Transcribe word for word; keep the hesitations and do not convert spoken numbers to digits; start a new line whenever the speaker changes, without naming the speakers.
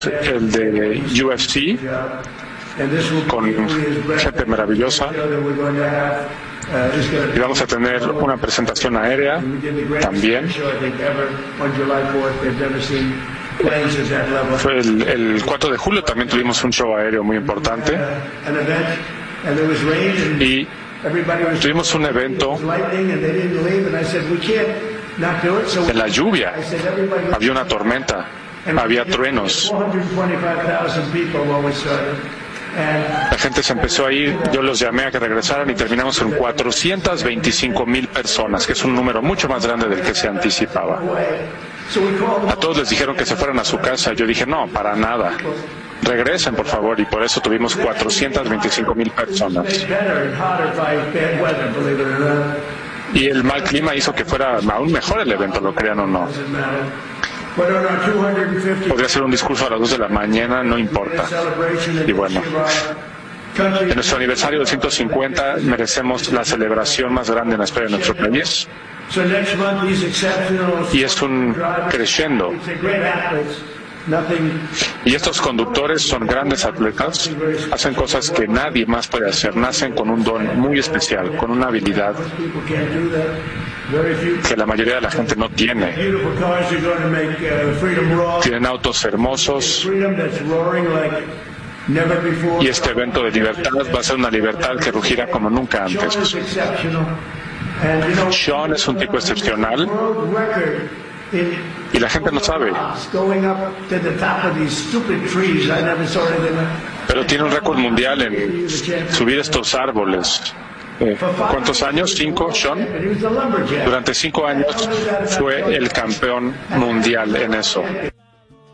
el de U F C, con gente maravillosa, y vamos a tener una presentación aérea también. Fue el, el cuatro de julio también tuvimos un show aéreo muy importante, y tuvimos un evento en la lluvia, había una tormenta, había truenos. La gente se empezó a ir, yo los llamé a que regresaran y terminamos en cuatrocientas veinticinco mil personas, que es un número mucho más grande del que se anticipaba. A todos les dijeron que se fueran a su casa. Yo dije, no, para nada. Regresen, por favor, y por eso tuvimos cuatrocientas veinticinco mil personas. Y el mal clima hizo que fuera aún mejor el evento, lo crean o no. Podría ser un discurso a las dos de la mañana, no importa. Y bueno, en nuestro aniversario de ciento cincuenta merecemos la celebración más grande en la historia de nuestro país. Y es un crescendo. Y estos conductores son grandes atletas, hacen cosas que nadie más puede hacer, nacen con un don muy especial, con una habilidad que la mayoría de la gente no tiene. Tienen autos hermosos, y este evento de libertad va a ser una libertad que rugirá como nunca antes. Sean es un tipo excepcional, y la gente no sabe, pero tiene un récord mundial en subir estos árboles. Eh, ¿Cuántos años? ¿Cinco, Sean? Durante cinco años fue el campeón mundial en eso.